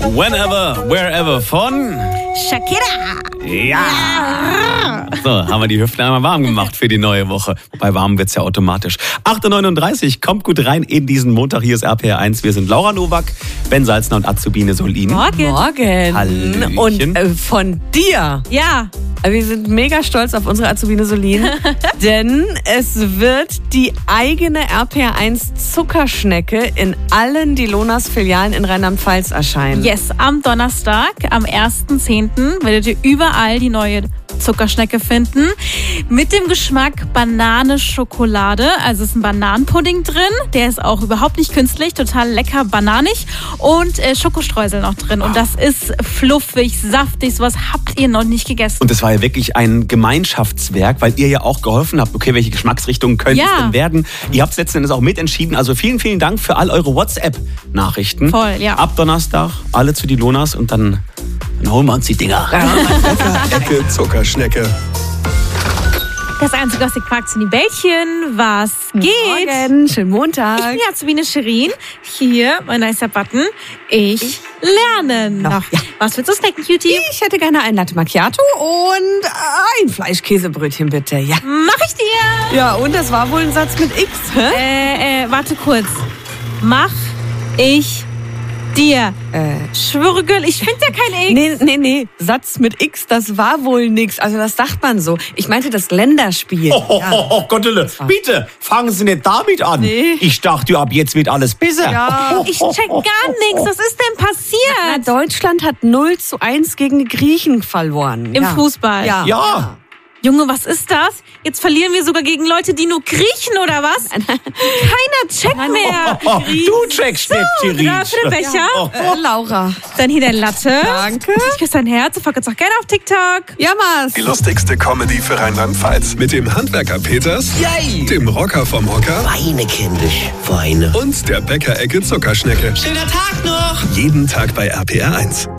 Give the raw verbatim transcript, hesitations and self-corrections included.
Whenever, Wherever von Shakira. Ja. So, haben wir die Hüften einmal warm gemacht für die neue Woche. Wobei warm wird's ja automatisch. acht Uhr neununddreißig, kommt gut rein in diesen Montag. Hier ist R P R eins. Wir sind Laura Nowak, Ben Salzner und Azubine Solin. Morgen. Morgen. Hallöchen. Und äh, von dir. Ja. Wir sind mega stolz auf unsere Azubine Solin, denn es wird die eigene R P R eins Zuckerschnecke in allen Dilonas Filialen in Rheinland-Pfalz erscheinen. Yes, am Donnerstag, am ersten zehnten werdet ihr überall die neue Zuckerschnecke finden. Mit dem Geschmack Banane-Schokolade. Also es ist ein Bananenpudding drin. Der ist auch überhaupt nicht künstlich, total lecker bananig. Und äh, Schokostreusel noch drin. Und das ist fluffig, saftig. Sowas habt ihr noch nicht gegessen. Und das war ja wirklich ein Gemeinschaftswerk, weil ihr ja auch geholfen habt, okay, welche Geschmacksrichtungen können Ja. es denn werden? Ihr habt es letzten Endes auch mitentschieden. Also vielen, vielen Dank für all eure WhatsApp-Nachrichten. Voll, ja. Ab Donnerstag alle zu Dilonas und dann, dann holen wir uns die Dinger. Ecke Zuckerschnecke. Das einzige, was ihr fragt, sind die Bällchen. Was geht? Morgen, schönen Montag. Ich bin die Azubine Shirin. Hier, mein nicer Button. Ich lerne noch. Ja. Was willst du snacken, Cutie? Ich hätte gerne ein Latte Macchiato und ein Fleischkäsebrötchen, bitte. Ja. Mach ich dir. Ja, und das war wohl ein Satz mit X, hä? Äh, äh, warte kurz. Mach ich dir. Äh. Schwürgel, ich finde ja kein X. Nee, nee, nee. Satz mit X, das war wohl nix. Also das sagt man so. Ich meinte das Länderspiel. Oh, oh, Ja. oh, oh Gottele, bitte, fangen Sie nicht damit an. Nee. Ich dachte, ab jetzt wird alles besser. Ja. Ich check gar nichts. Was ist denn Na, passiert? Deutschland hat null zu eins gegen die Griechen verloren. Im ja. Fußball. Ja. Ja. Junge, was ist das? Jetzt verlieren wir sogar gegen Leute, die nur kriechen, oder was? Keiner checkt mehr. Oh, du checkst nicht, Shirin. Da für den Becher. Oh, Äh, Laura. Dann hier der Latte. Danke. Ich küsse dein Herz. Folgt uns auch gerne auf TikTok. Ja, Mas. Die lustigste Comedy für Rheinland-Pfalz. Mit dem Handwerker Peters, Yay! dem Rocker vom Hocker Weine, kindisch, Weine. und der Bäcker-Ecke Zuckerschnecke. Schöner Tag noch! Jeden Tag bei R P R eins.